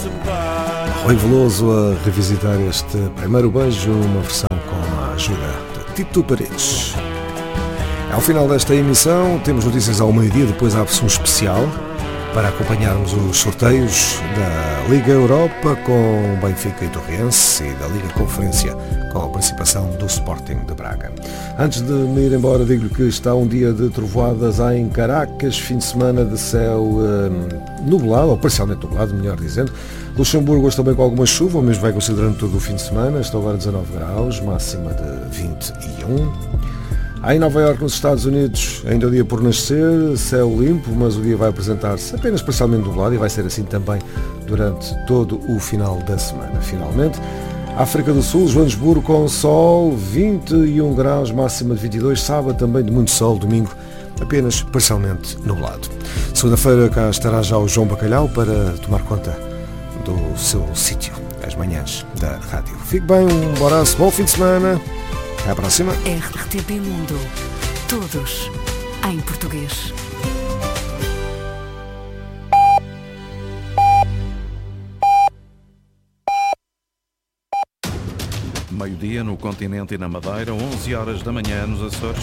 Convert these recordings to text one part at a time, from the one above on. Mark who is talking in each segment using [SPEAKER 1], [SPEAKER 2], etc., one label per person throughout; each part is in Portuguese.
[SPEAKER 1] Rui Veloso a revisitar este primeiro beijo, uma versão com a ajuda de Tito Paredes. Ao final desta emissão temos notícias ao meio-dia, depois abre-se um especial para acompanharmos os sorteios da Liga Europa com Benfica e Torrense e da Liga Conferência com a participação do Sporting de Braga. Antes de me ir embora, digo-lhe que está um dia de trovoadas em Caracas, fim de semana de céu nublado, ou parcialmente nublado, melhor dizendo. Luxemburgo hoje também com alguma chuva, o mesmo vai considerando todo o fim de semana, está agora 19 graus, máxima de 21. Em Nova Iorque, nos Estados Unidos, ainda o dia por nascer, céu limpo, mas o dia vai apresentar-se apenas parcialmente nublado e vai ser assim também durante todo o final da semana. Finalmente, África do Sul, Joanesburgo com sol, 21 graus, máxima de 22, sábado também de muito sol, domingo apenas parcialmente nublado. Segunda-feira cá estará já o João Bacalhau para tomar conta do seu sítio, as manhãs da rádio. Fique bem, um abraço, bom fim de semana. Até à próxima.
[SPEAKER 2] RTP Mundo. Todos em português.
[SPEAKER 3] Meio-dia no continente e na Madeira, 11 horas da manhã nos Açores.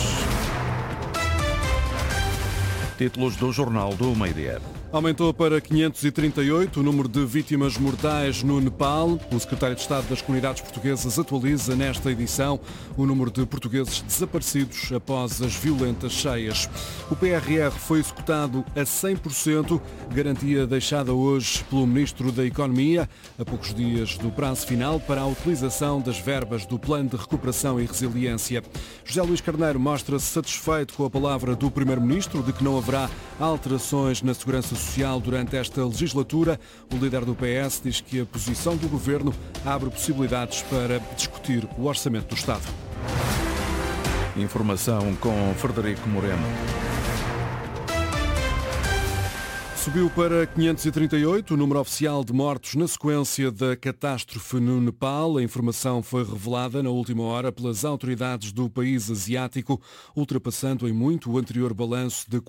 [SPEAKER 3] Títulos do Jornal do Meio-Dia.
[SPEAKER 4] Aumentou para 538 o número de vítimas mortais no Nepal. O secretário de Estado das Comunidades Portuguesas atualiza nesta edição o número de portugueses desaparecidos após as violentas cheias. O PRR foi executado a 100%, garantia deixada hoje pelo Ministro da Economia, a poucos dias do prazo final para a utilização das verbas do Plano de Recuperação e Resiliência. José Luís Carneiro mostra-se satisfeito com a palavra do Primeiro-Ministro de que não haverá alterações na segurança social durante esta legislatura. O líder do PS diz que a posição do Governo abre possibilidades para discutir o orçamento do Estado.
[SPEAKER 3] Informação com Frederico Moreno.
[SPEAKER 4] Subiu para 538 o número oficial de mortos na sequência da catástrofe no Nepal. A informação foi revelada na última hora pelas autoridades do país asiático, ultrapassando em muito o anterior balanço de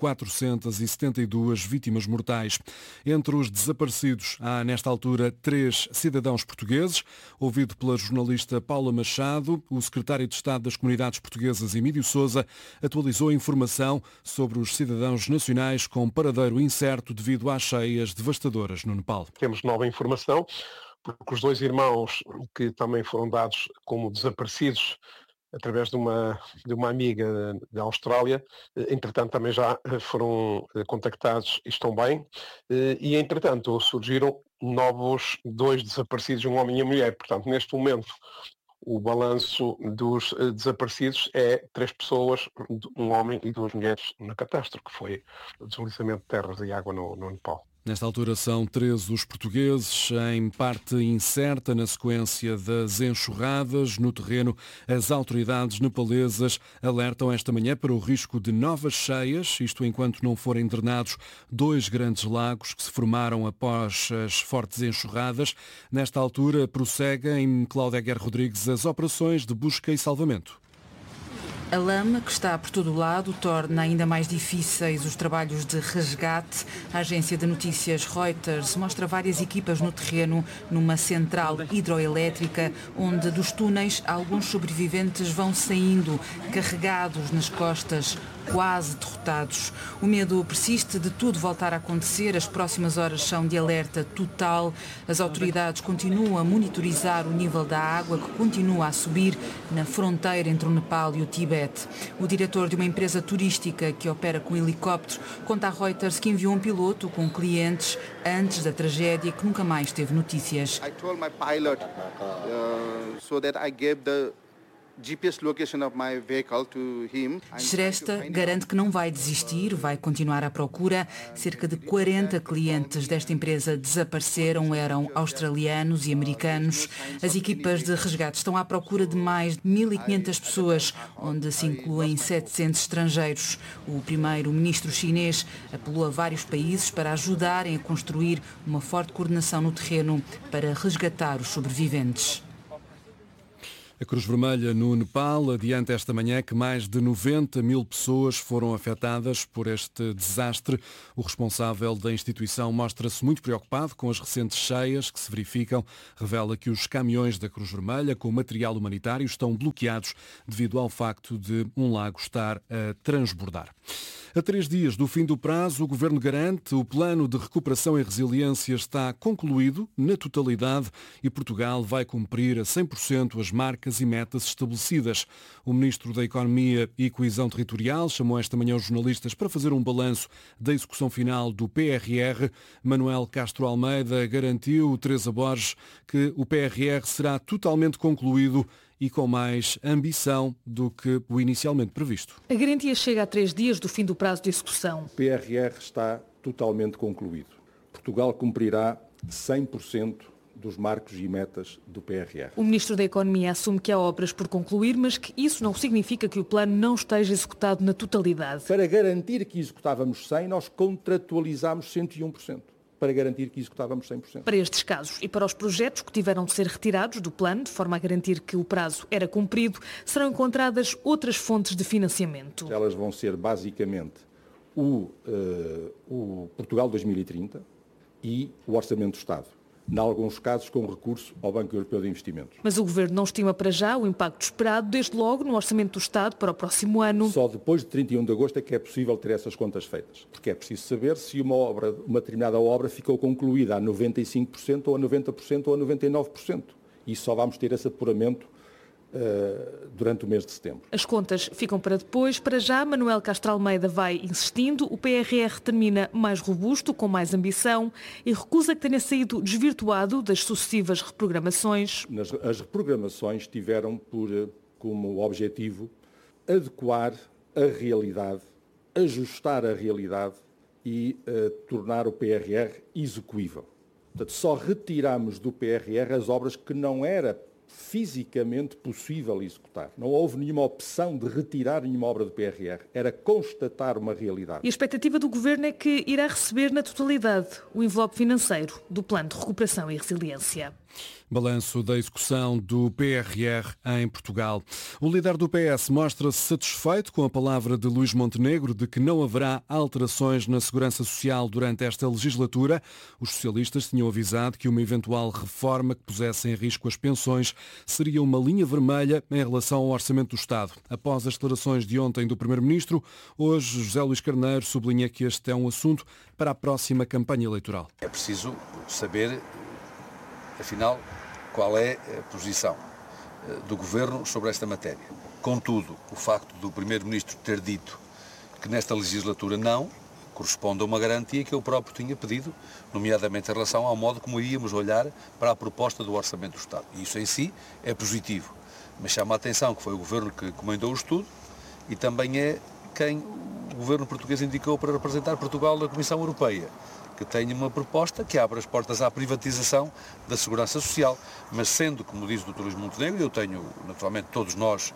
[SPEAKER 4] 472 vítimas mortais. Entre os desaparecidos há, nesta altura, 3 cidadãos portugueses. Ouvido pela jornalista Paula Machado, o secretário de Estado das Comunidades Portuguesas, Emílio Sousa, atualizou a informação sobre os cidadãos nacionais com paradeiro incerto devido às cheias devastadoras no Nepal.
[SPEAKER 5] Temos nova informação, porque os 2 irmãos que também foram dados como desaparecidos através de uma amiga da Austrália, entretanto também já foram contactados e estão bem, e entretanto surgiram novos 2 desaparecidos, um homem e uma mulher. Portanto, neste momento, o balanço dos desaparecidos é 3 pessoas, um homem e 2 mulheres na catástrofe, que foi o deslizamento de terras e água no Nepal.
[SPEAKER 4] Nesta altura são 13 os portugueses, em parte incerta na sequência das enxurradas no terreno. As autoridades nepalesas alertam esta manhã para o risco de novas cheias, isto enquanto não forem drenados 2 grandes lagos que se formaram após as fortes enxurradas. Nesta altura prosseguem, Cláudia Aguiar Rodrigues, as operações de busca e salvamento.
[SPEAKER 6] A lama, que está por todo o lado, torna ainda mais difíceis os trabalhos de resgate. A agência de notícias Reuters mostra várias equipas no terreno, numa central hidroelétrica, onde dos túneis alguns sobreviventes vão saindo, carregados nas costas, quase derrotados. O medo persiste de tudo voltar a acontecer. As próximas horas são de alerta total. As autoridades continuam a monitorizar o nível da água, que continua a subir na fronteira entre o Nepal e o Tibete. O diretor de uma empresa turística que opera com helicóptero conta à Reuters que enviou um piloto com clientes antes da tragédia, que nunca mais teve notícias.
[SPEAKER 7] I told my pilot so that I gave the GPS location of my vehicle to him.
[SPEAKER 6] Shrestha garante que não vai desistir, vai continuar à procura. Cerca de 40 clientes desta empresa desapareceram, eram australianos e americanos. As equipas de resgate estão à procura de mais de 1.500 pessoas, onde se incluem 700 estrangeiros. O primeiro-ministro chinês apelou a vários países para ajudarem a construir uma forte coordenação no terreno para resgatar os sobreviventes.
[SPEAKER 4] A Cruz Vermelha no Nepal adianta esta manhã que mais de 90 mil pessoas foram afetadas por este desastre. O responsável da instituição mostra-se muito preocupado com as recentes cheias que se verificam. Revela que os caminhões da Cruz Vermelha com material humanitário estão bloqueados devido ao facto de um lago estar a transbordar. A 3 dias do fim do prazo, o Governo garante o plano de recuperação e resiliência está concluído na totalidade e Portugal vai cumprir a 100% as marcas e metas estabelecidas. O Ministro da Economia e Coesão Territorial chamou esta manhã os jornalistas para fazer um balanço da execução final do PRR. Manuel Castro Almeida garantiu, Teresa Borges, que o PRR será totalmente concluído e com mais ambição do que o inicialmente previsto.
[SPEAKER 8] A garantia chega a 3 dias do fim do prazo de execução.
[SPEAKER 9] O PRR está totalmente concluído. Portugal cumprirá 100% dos marcos e metas do PRR.
[SPEAKER 8] O Ministro da Economia assume que há obras por concluir, mas que isso não significa que o plano não esteja executado na totalidade.
[SPEAKER 9] Para garantir que executávamos 100%, nós contratualizámos 101%. Para garantir que executávamos 100%.
[SPEAKER 8] Para estes casos e para os projetos que tiveram de ser retirados do plano, de forma a garantir que o prazo era cumprido, serão encontradas outras fontes de financiamento.
[SPEAKER 9] Elas vão ser basicamente o Portugal 2030 e o Orçamento do Estado. Em alguns casos com recurso ao Banco Europeu de Investimentos.
[SPEAKER 8] Mas o Governo não estima para já o impacto esperado, desde logo no Orçamento do Estado para o próximo ano.
[SPEAKER 9] Só depois de 31 de agosto é que é possível ter essas contas feitas. Porque é preciso saber se uma determinada obra ficou concluída a 95% ou a 90% ou a 99%. E só vamos ter esse apuramento durante o mês de setembro.
[SPEAKER 8] As contas ficam para depois. Para já, Manuel Castro Almeida vai insistindo. O PRR termina mais robusto, com mais ambição e recusa que tenha saído desvirtuado das sucessivas reprogramações.
[SPEAKER 9] As reprogramações tiveram como objetivo adequar a realidade, ajustar a realidade e tornar o PRR execuível. Portanto, só retiramos do PRR as obras que não era fisicamente possível executar. Não houve nenhuma opção de retirar nenhuma obra do PRR. Era constatar uma realidade.
[SPEAKER 8] E a expectativa do Governo é que irá receber na totalidade o envelope financeiro do Plano de Recuperação e Resiliência.
[SPEAKER 4] Balanço da execução do PRR em Portugal. O líder do PS mostra-se satisfeito com a palavra de Luís Montenegro de que não haverá alterações na segurança social durante esta legislatura. Os socialistas tinham avisado que uma eventual reforma que pusesse em risco as pensões seria uma linha vermelha em relação ao Orçamento do Estado. Após as declarações de ontem do Primeiro-Ministro, hoje José Luís Carneiro sublinha que este é um assunto para a próxima campanha eleitoral.
[SPEAKER 10] É preciso saber, afinal, qual é a posição do Governo sobre esta matéria. Contudo, o facto do Primeiro-Ministro ter dito que nesta legislatura não corresponde a uma garantia que eu próprio tinha pedido, nomeadamente em relação ao modo como iríamos olhar para a proposta do Orçamento do Estado. E isso em si é positivo, mas chama a atenção que foi o Governo que comandou o estudo e também é quem o Governo português indicou para representar Portugal na Comissão Europeia, que tenha uma proposta que abra as portas à privatização da segurança social, mas sendo, como diz o Dr. Luís Montenegro, eu tenho, naturalmente, todos nós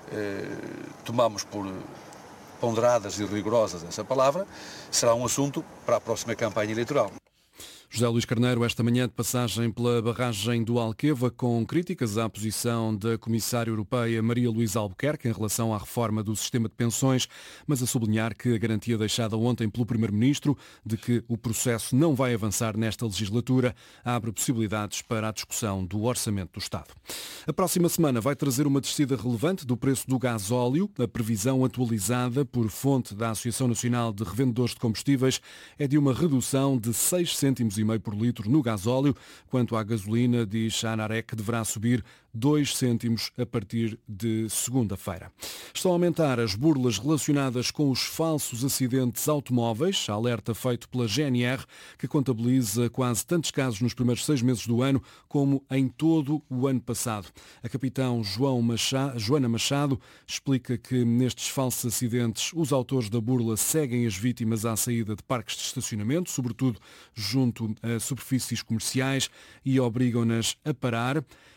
[SPEAKER 10] tomamos por ponderadas e rigorosas essa palavra, será um assunto para a próxima campanha eleitoral.
[SPEAKER 4] José Luís Carneiro, esta manhã de passagem pela barragem do Alqueva, com críticas à posição da Comissária Europeia Maria Luísa Albuquerque em relação à reforma do sistema de pensões, mas a sublinhar que a garantia deixada ontem pelo Primeiro-Ministro de que o processo não vai avançar nesta legislatura abre possibilidades para a discussão do Orçamento do Estado. A próxima semana vai trazer uma descida relevante do preço do gasóleo. A previsão atualizada por fonte da Associação Nacional de Revendedores de Combustíveis é de uma redução de 6 cêntimos e meio por litro no gasóleo. Quanto à gasolina, diz a ANAREC que deverá subir 2 cêntimos a partir de segunda-feira. Estão a aumentar as burlas relacionadas com os falsos acidentes automóveis, alerta feito pela GNR, que contabiliza quase tantos casos nos primeiros 6 meses do ano como em todo o ano passado. A capitão Joana Machado explica que nestes falsos acidentes os autores da burla seguem as vítimas à saída de parques de estacionamento, sobretudo junto a superfícies comerciais, e obrigam-nas a parar.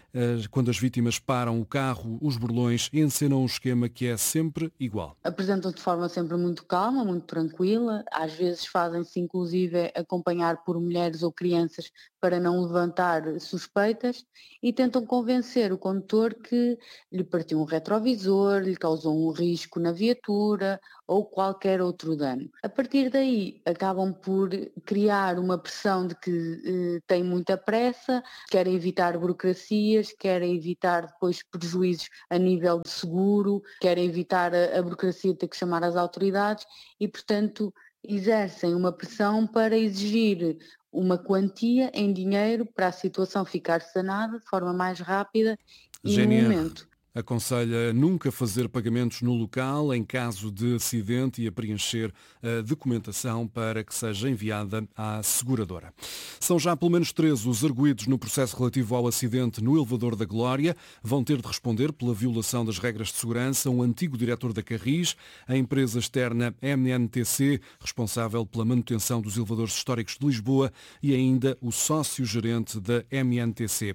[SPEAKER 4] Quando as vítimas param o carro, os burlões encenam um esquema que é sempre igual.
[SPEAKER 11] Apresentam-se de forma sempre muito calma, muito tranquila. Às vezes fazem-se inclusive acompanhar por mulheres ou crianças para não levantar suspeitas e tentam convencer o condutor que lhe partiu um retrovisor, lhe causou um risco na viatura ou qualquer outro dano. A partir daí acabam por criar uma pressão de que têm muita pressa, querem evitar burocracias, querem evitar depois prejuízos a nível de seguro, querem evitar a burocracia de ter que chamar as autoridades e, portanto, exercem uma pressão para exigir uma quantia em dinheiro para a situação ficar sanada de forma mais rápida e no momento.
[SPEAKER 4] Aconselha nunca fazer pagamentos no local em caso de acidente e a preencher a documentação para que seja enviada à seguradora. São já pelo menos 13 os arguidos no processo relativo ao acidente no elevador da Glória. Vão ter de responder pela violação das regras de segurança um antigo diretor da Carris, a empresa externa MNTC, responsável pela manutenção dos elevadores históricos de Lisboa, e ainda o sócio-gerente da MNTC.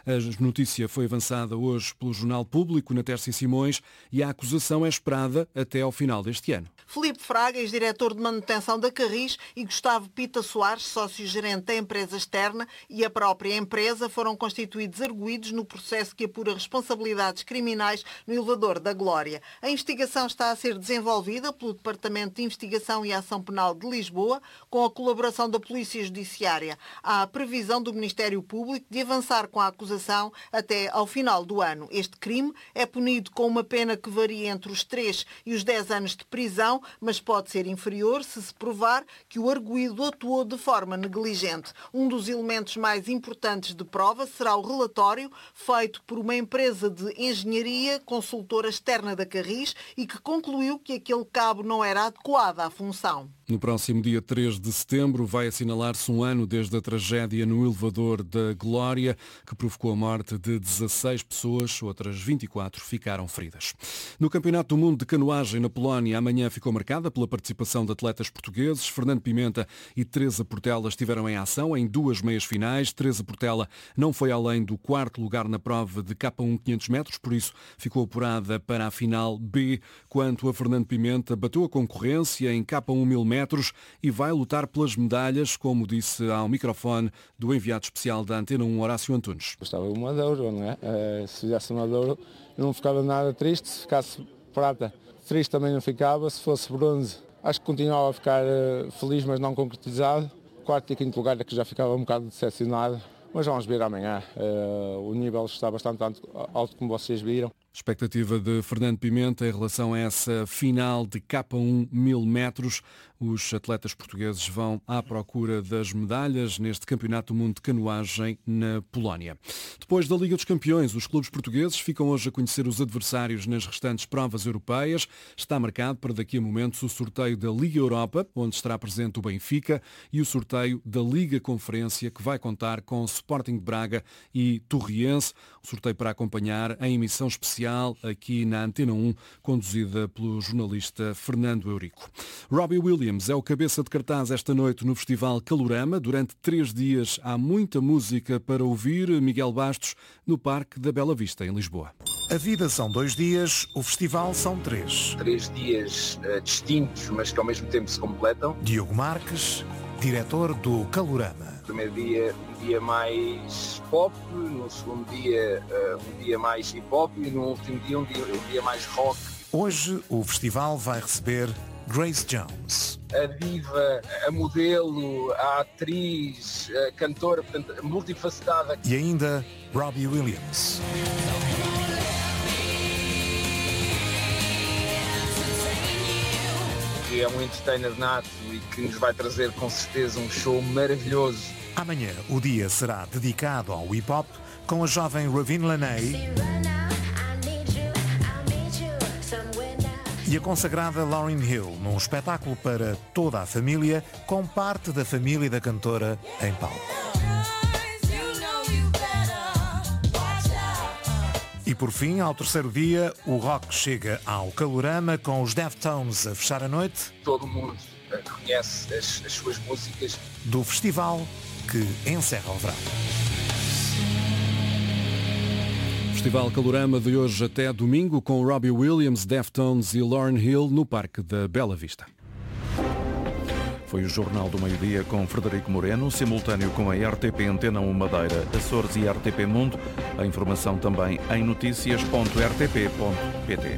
[SPEAKER 4] A notícia foi avançada hoje pelo Jornal Público na Tércia Simões e a acusação é esperada até ao final deste ano.
[SPEAKER 12] Filipe Fraga, ex-diretor de manutenção da Carris, e Gustavo Pita Soares, sócio-gerente da empresa externa, e a própria empresa foram constituídos arguidos no processo que apura responsabilidades criminais no elevador da Glória. A investigação está a ser desenvolvida pelo Departamento de Investigação e Ação Penal de Lisboa, com a colaboração da Polícia Judiciária. Há a previsão do Ministério Público de avançar com a acusação até ao final do ano. Este crime é punido com uma pena que varia entre os 3 e os 10 anos de prisão, mas pode ser inferior se provar que o arguido atuou de forma negligente. Um dos elementos mais importantes de prova será o relatório feito por uma empresa de engenharia consultora externa da Carris e que concluiu que aquele cabo não era adequado à função.
[SPEAKER 4] No próximo dia 3 de setembro vai assinalar-se um ano desde a tragédia no elevador da Glória, que provocou a morte de 16 pessoas, outras 24 ficaram feridas. No Campeonato do Mundo de Canoagem na Polónia, amanhã ficou marcada pela participação de atletas portugueses. Fernando Pimenta e Teresa Portela estiveram em ação em 2 meias finais. Teresa Portela não foi além do 4º lugar na prova de K1 500 metros, por isso ficou apurada para a final B, quanto a Fernando Pimenta bateu a concorrência em K1 1000 metros e vai lutar pelas medalhas, como disse ao microfone do enviado especial da Antena 1, Horácio Antunes.
[SPEAKER 13] Gostava de uma de ouro, não é? Se fizesse uma de ouro, eu não ficava nada triste. Se ficasse prata, triste também não ficava. Se fosse bronze, acho que continuava a ficar feliz, mas não concretizado. 4º e 5º lugar é que já ficava um bocado decepcionado. Mas vamos ver amanhã. O nível está bastante alto, como vocês viram.
[SPEAKER 4] Expectativa de Fernando Pimenta em relação a essa final de K1 1000 metros. Os atletas portugueses vão à procura das medalhas neste Campeonato do Mundo de Canoagem na Polónia. Depois da Liga dos Campeões, os clubes portugueses ficam hoje a conhecer os adversários nas restantes provas europeias. Está marcado para daqui a momentos o sorteio da Liga Europa, onde estará presente o Benfica, e o sorteio da Liga Conferência, que vai contar com Sporting de Braga e Torriense. O sorteio para acompanhar em emissão especial aqui na Antena 1, conduzida pelo jornalista Fernando Eurico. Robbie Williams é o cabeça de cartaz esta noite no Festival Calorama. Durante 3 dias há muita música para ouvir. Miguel Bastos, no Parque da Bela Vista, em Lisboa.
[SPEAKER 14] A vida são 2 dias, o festival são 3.
[SPEAKER 15] 3 dias distintos, mas que ao mesmo tempo se completam.
[SPEAKER 14] Diogo Marques, diretor do Calorama.
[SPEAKER 15] No primeiro dia, um dia mais pop, no segundo dia, um dia mais hip hop e no último dia, um dia mais rock.
[SPEAKER 14] Hoje o festival vai receber Grace Jones.
[SPEAKER 15] A diva, a modelo, a atriz, a cantora, portanto, multifacetada.
[SPEAKER 14] E ainda Robbie Williams.
[SPEAKER 15] É um entertainer nato e que nos vai trazer com certeza um show maravilhoso.
[SPEAKER 14] Amanhã o dia será dedicado ao hip-hop com a jovem Ravine Laney e a consagrada Lauryn Hill num espetáculo para toda a família, com parte da família da cantora em palco. E por fim, ao terceiro dia, o rock chega ao Calorama com os Deftones a fechar a noite.
[SPEAKER 15] Todo mundo conhece as suas músicas.
[SPEAKER 14] Do festival que encerra o verão.
[SPEAKER 4] Festival Calorama de hoje até domingo com Robbie Williams, Deftones e Lauryn Hill no Parque da Bela Vista.
[SPEAKER 3] Foi o Jornal do Meio-Dia com Frederico Moreno, simultâneo com a RTP Antena 1 Madeira, Açores e RTP Mundo. A informação também em noticias.rtp.pt.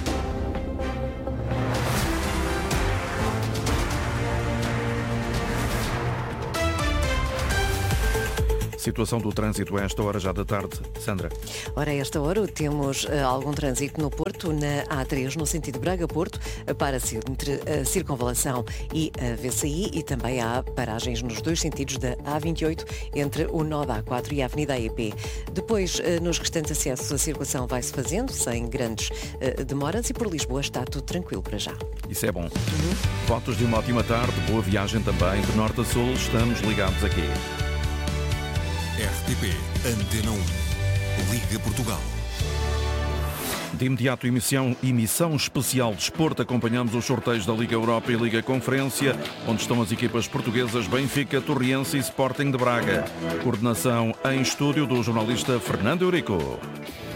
[SPEAKER 3] Situação do trânsito a esta hora já da tarde. Sandra.
[SPEAKER 16] Ora, a esta hora temos algum trânsito no Porto, na A3, no sentido Braga-Porto, para entre a Circunvalação e a VCI, e também há paragens nos dois sentidos da A28, entre o nó da A4 e a Avenida AEP. Depois, nos restantes acessos, a circulação vai-se fazendo, sem grandes demoras, e por Lisboa está tudo tranquilo para já.
[SPEAKER 3] Isso é bom. Votos de uma ótima tarde, boa viagem também, de norte a sul, estamos ligados aqui.
[SPEAKER 17] RTP Antena 1, Liga Portugal.
[SPEAKER 3] De imediato, emissão especial de desporto. Acompanhamos os sorteios da Liga Europa e Liga Conferência, onde estão as equipas portuguesas Benfica, Torriense e Sporting de Braga. Coordenação em estúdio do jornalista Fernando Eurico.